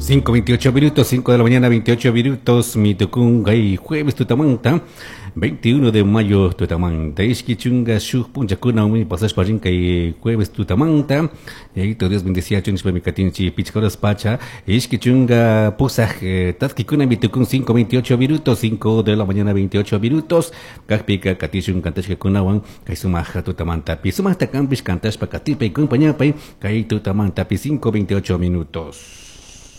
5:28 minutos, 5 de la mañana, 28 minutos, mi tucungay, jueves tutamanta, 21 de mayo tutamanta, chunga shuk punchakuna, mi pasas parin kay jueves tutamanta, y todo Dios bendecía chunis para mi catinchi, pichcoras pacha, chunga pusaj, tatkikuna mi tukun 5:28 minutos, 5 de la mañana, 28 minutos, kakpika katishun kantash kunawan, kay sumaja tutamanta, pisumah takampish kantash pa katipe compañía pay, kay tutamanta, 5:28 minutos.